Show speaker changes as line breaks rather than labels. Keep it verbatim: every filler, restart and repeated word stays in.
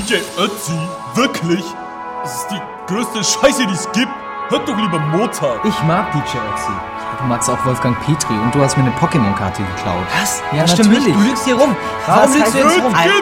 D J Ötzi? Wirklich? Das ist die größte Scheiße, die es gibt. Hört doch lieber Mozart.
Ich mag D J Ötzi. Ja, du magst auch Wolfgang Petri und du hast mir eine Pokémon-Karte geklaut.
Was?
Ja,
das stimmt
natürlich.
nicht. Du lügst hier rum.
Warum
Was
lügst
heißt
du jetzt
das?
rum?
Alter,